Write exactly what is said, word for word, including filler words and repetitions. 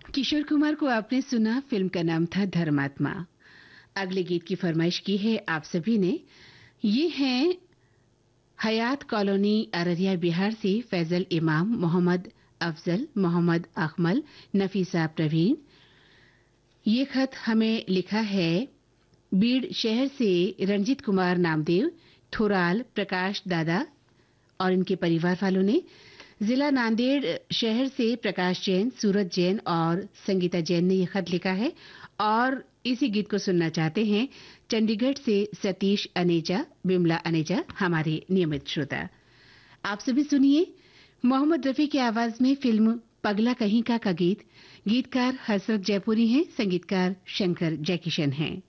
किशोर कुमार को आपने सुना, फिल्म का नाम था धर्मात्मा। अगले गीत की फरमाइश की है आप सभी ने। ये हैं हयात कॉलोनी अररिया बिहार से फैजल इमाम, मोहम्मद अफजल, मोहम्मद अकमल, नफीसा प्रवीण। ये खत हमें लिखा है बीड़ शहर से रंजीत कुमार नामदेव, थोराल प्रकाश दादा और इनके परिवार वालों ने। जिला नांदेड़ शहर से प्रकाश जैन, सूरज जैन और संगीता जैन ने ये खत लिखा है और इसी गीत को सुनना चाहते हैं चंडीगढ़ से सतीश अनेजा, बिमला अनेजा, हमारे नियमित श्रोता। आप सभी सुनिए मोहम्मद रफी की आवाज में फिल्म पगला कहीं का का गीत। गीतकार हसरत जयपुरी हैं, संगीतकार शंकर जयकिशन हैं।